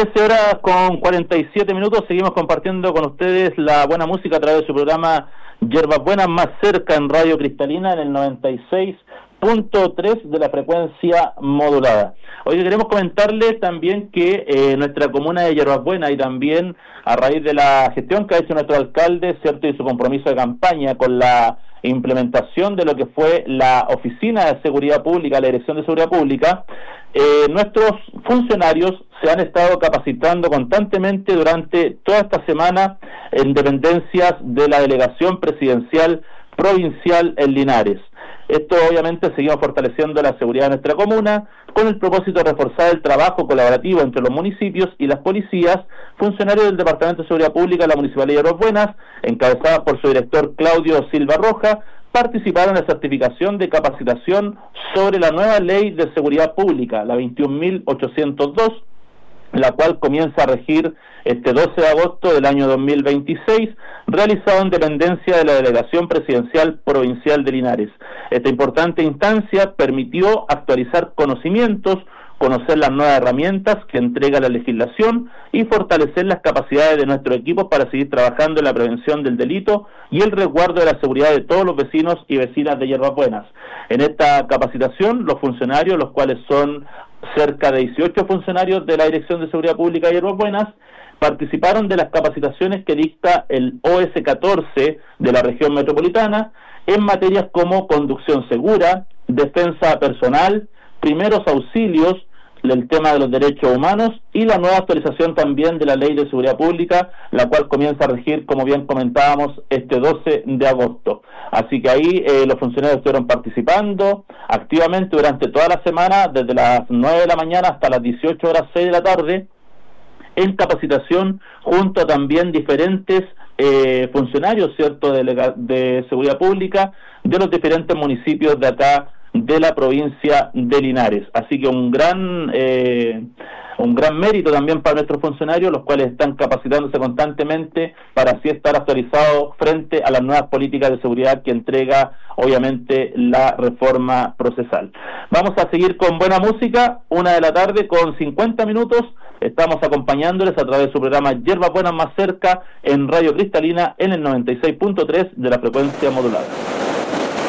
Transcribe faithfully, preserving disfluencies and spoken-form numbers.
trece horas con cuarenta y siete minutos, seguimos compartiendo con ustedes la buena música a través de su programa Yerbas Buenas Más Cerca en Radio Cristalina en el noventa y seis punto tres de la frecuencia modulada. Hoy queremos comentarles también que eh, nuestra comuna de Yerbas Buenas, y también a raíz de la gestión que ha hecho nuestro alcalde, cierto, y su compromiso de campaña con la implementación de lo que fue la Oficina de Seguridad Pública, la Dirección de Seguridad Pública, eh, nuestros funcionarios se han estado capacitando constantemente durante toda esta semana en dependencias de la Delegación Presidencial Provincial en Linares. Esto obviamente seguimos fortaleciendo la seguridad de nuestra comuna con el propósito de reforzar el trabajo colaborativo entre los municipios y las policías. Funcionarios del Departamento de Seguridad Pública de la Municipalidad de Yerbas Buenas, encabezadas por su director Claudio Silva Roja, participaron en la certificación de capacitación sobre la nueva Ley de Seguridad Pública, la veintiún mil ochocientos dos, la cual comienza a regir este doce de agosto del año dos mil veintiséis, realizado en dependencia de la Delegación Presidencial Provincial de Linares. Esta importante instancia permitió actualizar conocimientos, conocer las nuevas herramientas que entrega la legislación y fortalecer las capacidades de nuestros equipos para seguir trabajando en la prevención del delito y el resguardo de la seguridad de todos los vecinos y vecinas de Yerbas Buenas. En esta capacitación, los funcionarios, los cuales son cerca de dieciocho funcionarios de la Dirección de Seguridad Pública de Yerbas Buenas, participaron de las capacitaciones que dicta el O S catorce de la región metropolitana en materias como conducción segura, defensa personal, primeros auxilios, el tema de los derechos humanos y la nueva actualización también de la Ley de Seguridad Pública, la cual comienza a regir, como bien comentábamos, este doce de agosto. Así que ahí eh, los funcionarios estuvieron participando activamente durante toda la semana, desde las nueve de la mañana hasta las dieciocho horas seis de la tarde, en capacitación junto a también diferentes eh, funcionarios, cierto, de, de seguridad pública de los diferentes municipios de acá de la provincia de Linares. Así que un gran eh, un gran mérito también para nuestros funcionarios, los cuales están capacitándose constantemente para así estar actualizados frente a las nuevas políticas de seguridad que entrega obviamente la reforma procesal. Vamos a seguir con buena música, una de la tarde con cincuenta minutos. Estamos acompañándoles a través de su programa Yerbas Buenas Más Cerca en Radio Cristalina en el noventa y seis punto tres de la frecuencia modulada.